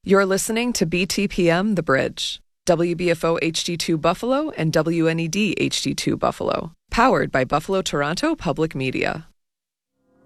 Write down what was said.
You're listening to BTPM The Bridge, WBFO HD2 Buffalo and WNED HD2 Buffalo, powered by Buffalo Toronto Public Media.